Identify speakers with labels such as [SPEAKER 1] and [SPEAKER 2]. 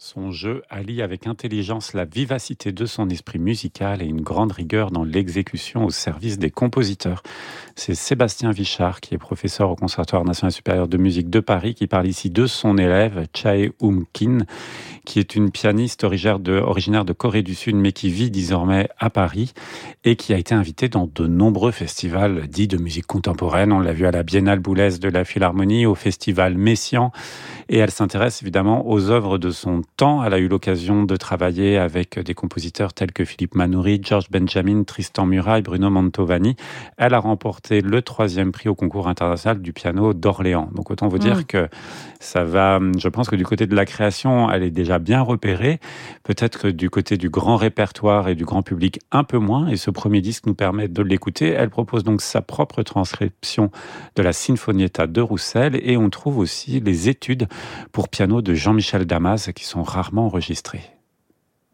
[SPEAKER 1] Son jeu allie avec intelligence la vivacité de son esprit musical et une grande rigueur dans l'exécution au service des compositeurs. C'est Sébastien Vichard, qui est professeur au Conservatoire national supérieur de musique de Paris, qui parle ici de son élève, Chae Kin, qui est une pianiste originaire de Corée du Sud, mais qui vit désormais à Paris et qui a été invitée dans de nombreux festivals dits de musique contemporaine. On l'a vu à la Biennale Boulez de la Philharmonie, au Festival Messiaen, et elle s'intéresse évidemment aux œuvres de son temps. Elle a eu l'occasion de travailler avec des compositeurs tels que Philippe Manoury, George Benjamin, Tristan Murail, Bruno Mantovani. Elle a remporté le 3e prix au concours international du piano d'Orléans. Donc autant vous dire que ça va, je pense que du côté de la création, elle est déjà bien repérée. Peut-être que du côté du grand répertoire et du grand public, un peu moins. Et ce premier disque nous permet de l'écouter. Elle propose donc sa propre transcription de la Sinfonietta de Roussel. Et on trouve aussi les études pour piano de Jean-Michel Damas qui sont rarement enregistrées.